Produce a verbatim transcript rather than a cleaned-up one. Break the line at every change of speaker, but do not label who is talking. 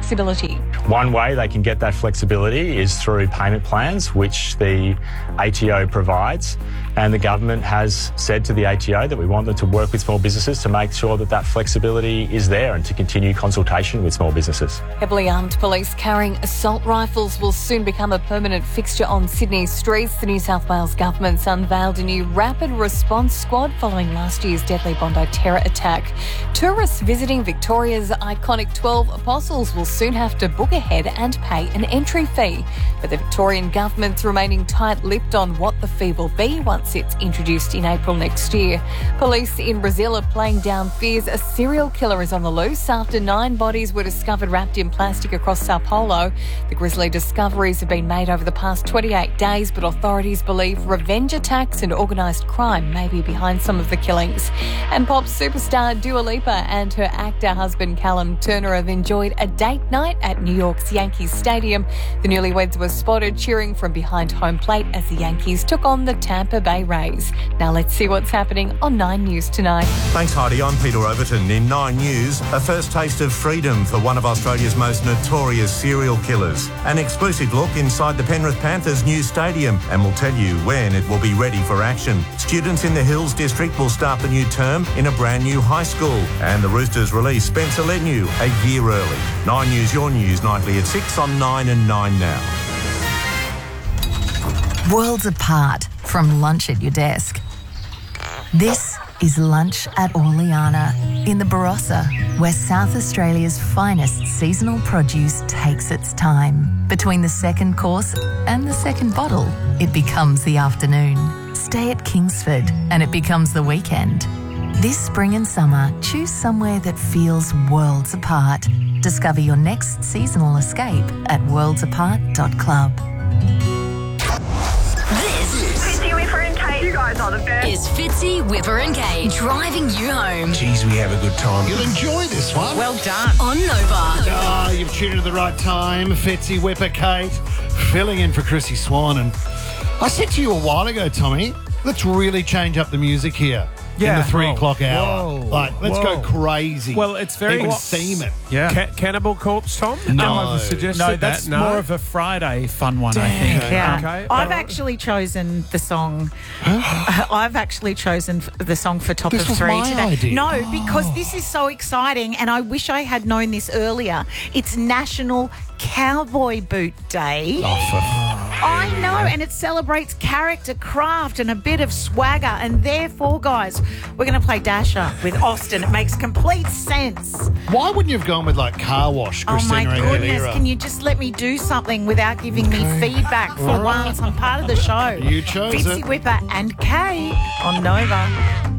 flexibility.
One way they can get that flexibility is through payment plans, which the A T O provides. And the government has said to the A T O that we want them to work with small businesses to make sure that that flexibility is there and to continue consultation with small businesses.
Heavily armed police carrying assault rifles will soon become a permanent fixture on Sydney's streets. The New South Wales government's unveiled a new rapid response squad following last year's deadly Bondi terror attack. Tourists visiting Victoria's iconic twelve Apostles will soon have to book ahead and pay an entry fee. But the Victorian government's remaining tight-lipped on what the fee will be once it's introduced in April next year. Police in Brazil are playing down fears a serial killer is on the loose after nine bodies were discovered wrapped in plastic across Sao Paulo. The grisly discoveries have been made over the past twenty-eight days, but authorities believe revenge attacks and organised crime may be behind some of the killings. And pop superstar Dua Lipa and her actor husband Callum Turner have enjoyed a date night at New York's Yankees Stadium. The newlyweds were spotted cheering from behind home plate as the Yankees took on the Tampa Bay Rays. Now let's see what's happening on Nine News tonight.
Thanks, Heidi. I'm Peter Overton. In Nine News, a first taste of freedom for one of Australia's most notorious serial killers. An exclusive look inside the Penrith Panthers' new stadium, and we'll tell you when it will be ready for action. Students in the Hills District will start the new term in a brand new high school, and the Roosters release Spencer Leniu a year early. Nine News, your news nightly at six on Nine and Nine Now.
Worlds apart from lunch at your desk. This is lunch at Orleana in the Barossa, where South Australia's finest seasonal produce takes its time. Between the second course and the second bottle, it becomes the afternoon. Stay at Kingsford and it becomes the weekend. This spring and summer, choose somewhere that feels worlds apart. Discover your next seasonal escape at worlds apart dot club.
Fitzy, Whipper and Kate. You guys are the best.
Is Fitzy, Whipper and Kate driving you home
Geez, we have a good time.
You'll enjoy this one.
Well done on Nova.
Ah, you've tuned in at the right time. Fitzy, Whipper, Kate, filling in for Chrissy Swan. And I said to you a while ago, Tommy, let's really change up the music here.
Yeah.
In the three
Whoa.
o'clock hour.
Whoa.
Like, let's
Whoa.
go crazy.
Well, it's very...
Even theme it.
Yeah. Ca- Cannibal Corpse, Tom?
No.
I've suggested
No,
that.
that's
No.
more of a Friday fun one, I
Dang.
think.
Yeah.
Okay.
I've
Uh,
actually chosen the song. I've actually chosen f- the song for top
This
of
was
three
my
today.
idea.
No, because this is so exciting, and I wish I had known this earlier. It's National Cowboy Boot Day. I know, and it celebrates character, craft, and a bit of swagger. And therefore, guys, we're going to play Dasher with Austin. It makes complete sense.
Why wouldn't you have gone with, like, Car Wash,
Oh my
Christina
goodness,
Aguilera?
can you just let me do something without giving me feedback for
All right.
once? I'm part of the show.
You chose
Fitzy,
it.
Whipper and Kate on Nova.